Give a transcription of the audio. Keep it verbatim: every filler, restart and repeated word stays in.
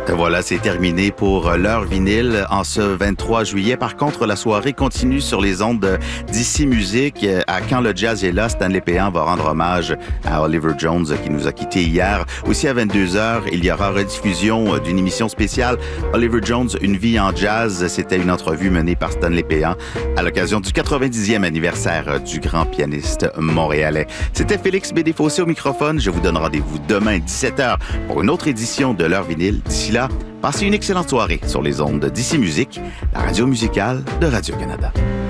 Voilà, c'est terminé pour l'heure vinyle en ce vingt-trois juillet. Par contre, la soirée continue sur les ondes d'Ici Musique. À Quand le jazz est là, Stanley Péan va rendre hommage à Oliver Jones qui nous a quittés hier. Aussi à vingt-deux heures, il y aura rediffusion d'une émission spéciale Oliver Jones, une vie en jazz. C'était une entrevue menée par Stanley Péan à l'occasion du quatre-vingt-dixième anniversaire du grand pianiste montréalais. C'était Félix Bédéfossé au microphone. Je vous donne rendez-vous demain dix-sept heures pour une autre édition de l'heure vinyle. D'ici là, passez une excellente soirée sur les ondes d'Ici Musique, la radio musicale de Radio-Canada.